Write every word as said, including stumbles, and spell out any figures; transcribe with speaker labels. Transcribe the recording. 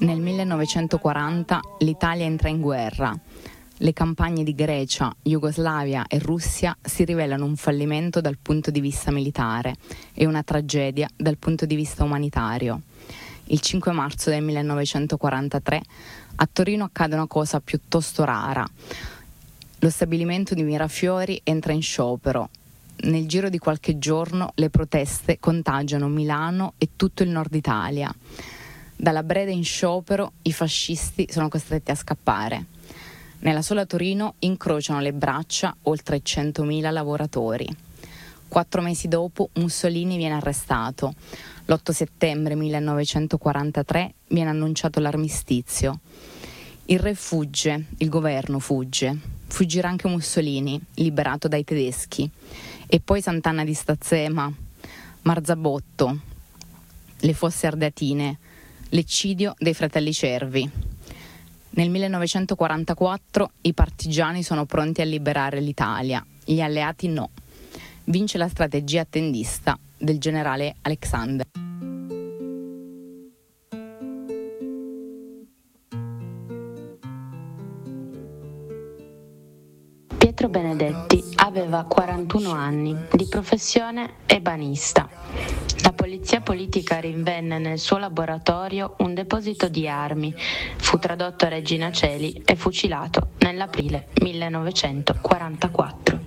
Speaker 1: Nel millenovecentoquaranta l'Italia entra in guerra. Le campagne di Grecia, Jugoslavia e Russia si rivelano un fallimento dal punto di vista militare e una tragedia dal punto di vista umanitario. Il cinque marzo del millenovecentoquarantatré a Torino accade una cosa piuttosto rara. Lo stabilimento di Mirafiori entra in sciopero. Nel giro di qualche giorno le proteste contagiano Milano e tutto il nord Italia. Dalla Breda in sciopero i fascisti sono costretti a scappare. Nella sola Torino incrociano le braccia oltre centomila lavoratori. Quattro mesi dopo Mussolini viene arrestato. L'otto settembre millenovecentoquarantatré viene annunciato l'armistizio. Il re fugge, il governo fugge. Fuggirà anche Mussolini, liberato dai tedeschi. E poi Sant'Anna di Stazzema, Marzabotto, le Fosse Ardeatine, l'eccidio dei fratelli Cervi. Nel millenovecentoquarantaquattro i partigiani sono pronti a liberare l'Italia, gli alleati no. Vince la strategia attendista del generale Alexander.
Speaker 2: Pietro Benedetti aveva quarantuno anni, di professione ebanista. La polizia politica rinvenne nel suo laboratorio un deposito di armi, fu tradotto a Regina Coeli e fucilato nell'aprile millenovecentoquarantaquattro.